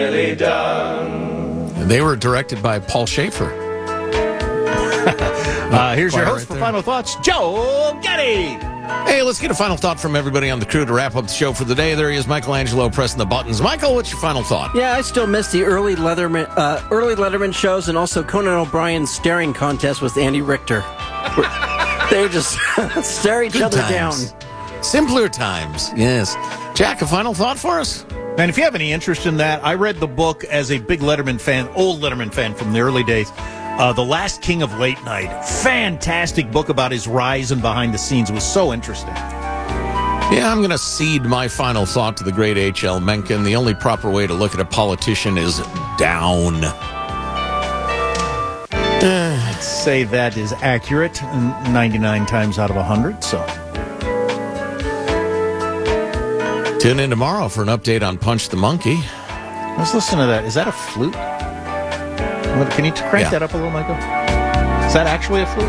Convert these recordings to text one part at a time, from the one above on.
Really done. They were directed by Paul Schaefer. Here's your host right for there. Final Thoughts, Joe Getty. Hey, let's get a final thought from everybody on the crew to wrap up the show for the day. There he is, Michelangelo, pressing the buttons. Michael, what's your final thought? Yeah, I still miss the early Letterman shows and also Conan O'Brien's staring contest with Andy Richter. They would just stare each other down. Simpler times, yes. Jack, a final thought for us? And if you have any interest in that, I read the book as a big Letterman fan, old Letterman fan from the early days. The Last King of Late Night. Fantastic book about his rise and behind the scenes. It was so interesting. Yeah, I'm going to cede my final thought to the great H.L. Mencken. The only proper way to look at a politician is down. I'd say that is accurate 99 times out of 100, so... Tune in tomorrow for an update on Punch the Monkey. Let's listen to that. Is that a flute? Can you crank that up a little, Michael? Is that actually a flute?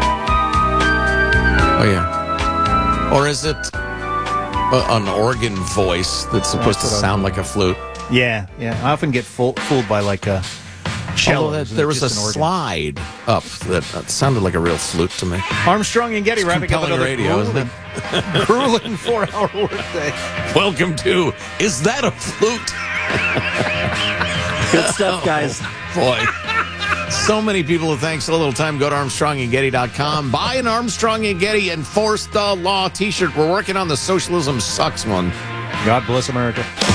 Oh, yeah. Or is it an organ voice that's supposed to sound like a flute? Yeah. I often get fooled by like a cello. Although there was a slide up that sounded like a real flute to me. Armstrong and Getty wrapping up another radio, isn't it? grueling 4-hour workday. Welcome to Is That a Flute? Good stuff, guys. Boy. So many people with thanks a little time. Go to ArmstrongandGetty.com. Buy an Armstrong and Getty Enforce the Law t-shirt. We're working on the Socialism Sucks one. God bless America.